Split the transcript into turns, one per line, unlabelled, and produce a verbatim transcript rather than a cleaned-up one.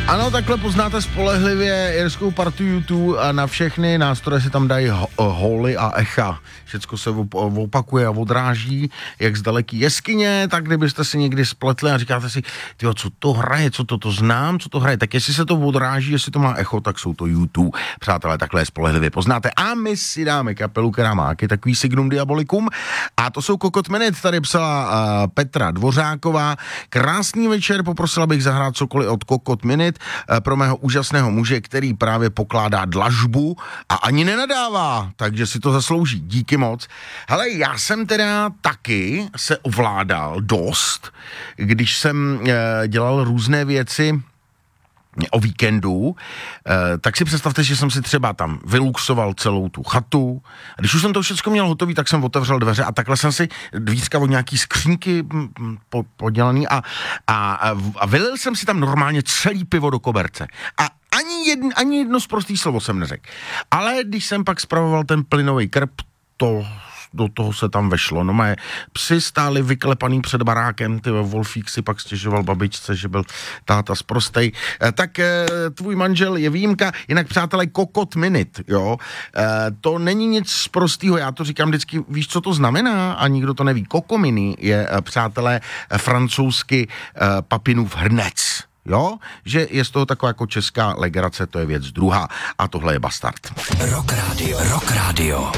Ano, takhle poznáte spolehlivě irskou partu YouTube a na všechny nástroje si tam dají ho- holy a echa. Všecko se op- opakuje a odráží, jak z daleký jeskyně, tak kdybyste si někdy spletli a říkáte si, tyjo, co to hraje, co to, to znám, co to hraje, tak jestli se to odráží, jestli to má echo, tak jsou to YouTube. Přátelé, takhle spolehlivě poznáte. A my si dáme kapelu, která má takový Signum Diabolicum a to jsou Kokot Minute, tady psala uh, Petra Dvořáková. Krásný večer, poprosila bych zahrát cokoliv od Kokot Minute pro mého úžasného muže, který právě pokládá dlažbu a ani nenadává, takže si to zaslouží. Díky moc. Hele, já jsem teda taky se ovládal dost, když jsem e, dělal různé věci o víkendu, eh, tak si představte, že jsem si třeba tam vyluxoval celou tu chatu. A když už jsem to všechno měl hotový, tak jsem otevřel dveře a takhle jsem si dvířka od nějaký skřínky po, podělaný a, a, a vylil jsem si tam normálně celý pivo do koberce. A ani, jedn, ani jedno z prostých slovo jsem neřekl. Ale když jsem pak spravoval ten plynový krb, to do toho se tam vešlo. No moje psi stáli vyklepaný před barákem, ty Wolfík si pak stěžoval babičce, že byl táta sprostej. E, tak e, tvůj manžel je výjimka, jinak přátelé Kokot Minute, jo. E, to není nic prostýho, já to říkám vždycky, víš, co to znamená? A nikdo to neví. Kokominy je, e, přátelé, e, francouzsky e, papinův hrnec. Jo, že je z toho taková jako česká legrace, to je věc druhá a tohle je Bastard.
Rock Radio, Rock Radio.